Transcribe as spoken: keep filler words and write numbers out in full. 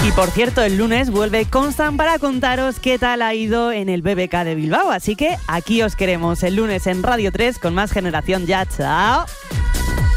Y por cierto, el lunes vuelve Constant para contaros qué tal ha ido en el B B K de Bilbao. Así que aquí os queremos el lunes en Radio tres con más Generación Ya. ¡Chao!